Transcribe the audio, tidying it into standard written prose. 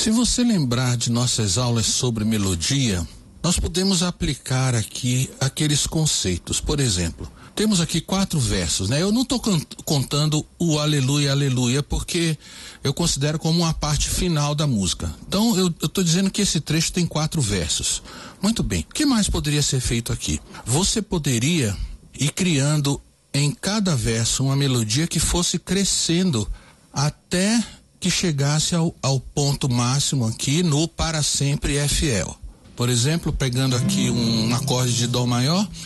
Se você lembrar de nossas aulas sobre melodia, nós podemos aplicar aqui aqueles conceitos. Por exemplo, temos aqui 4 versos, né? Eu não estou contando o aleluia, aleluia, porque eu considero como uma parte final da música. Então, eu estou dizendo que esse trecho tem 4 versos. Muito bem. O que mais poderia ser feito aqui? Você poderia ir criando em cada verso uma melodia que fosse crescendo até que chegasse ao ponto máximo aqui no Para Sempre é Fiel. Por exemplo, pegando aqui um acorde de Dó maior,